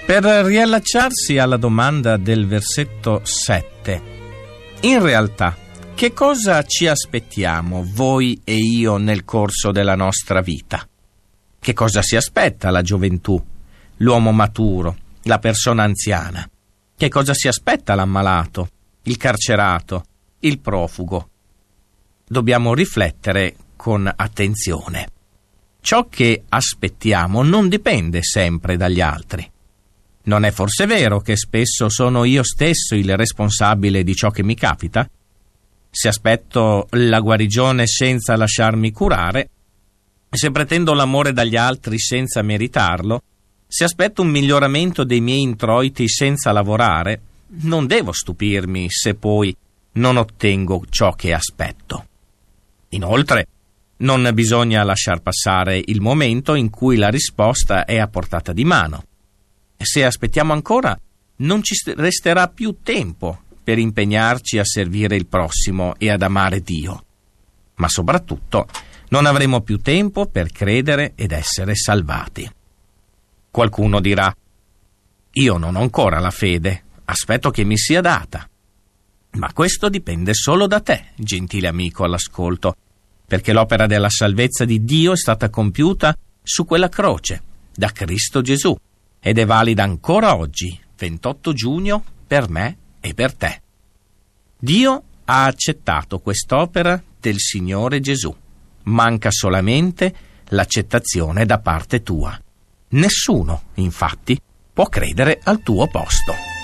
Per riallacciarsi alla domanda del versetto 7, in realtà, che cosa ci aspettiamo voi e io nel corso della nostra vita? Che cosa si aspetta la gioventù, l'uomo maturo, la persona anziana? Che cosa si aspetta l'ammalato, il carcerato, il profugo? Dobbiamo riflettere con attenzione. Ciò che aspettiamo non dipende sempre dagli altri. Non è forse vero che spesso sono io stesso il responsabile di ciò che mi capita? Se aspetto la guarigione senza lasciarmi curare, se pretendo l'amore dagli altri senza meritarlo, se aspetto un miglioramento dei miei introiti senza lavorare, non devo stupirmi se poi non ottengo ciò che aspetto. Inoltre, non bisogna lasciar passare il momento in cui la risposta è a portata di mano. Se aspettiamo ancora, non ci resterà più tempo per impegnarci a servire il prossimo e ad amare Dio. Ma soprattutto, non avremo più tempo per credere ed essere salvati. Qualcuno dirà: io non ho ancora la fede, aspetto che mi sia data. Ma questo dipende solo da te, gentile amico all'ascolto, perché l'opera della salvezza di Dio è stata compiuta su quella croce, da Cristo Gesù, ed è valida ancora oggi, 28 giugno, per me e per te. Dio ha accettato quest'opera del Signore Gesù. Manca solamente l'accettazione da parte tua. Nessuno, infatti, può credere al tuo posto.